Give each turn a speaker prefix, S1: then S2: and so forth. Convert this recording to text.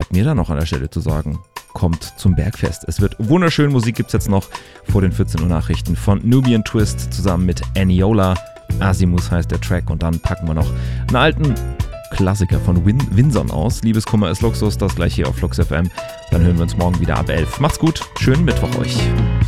S1: bleibt mir da noch an der Stelle zu sagen, kommt zum Bergfest. Es wird wunderschön. Musik gibt es jetzt noch vor den 14 Uhr Nachrichten von Nubian Twist zusammen mit Aniola. Asimus heißt der Track und dann packen wir noch einen alten Klassiker von Winson aus. Liebeskummer ist Luxus, das gleich hier auf Flux FM. Dann hören wir uns morgen wieder ab 11. Macht's gut, schönen Mittwoch euch.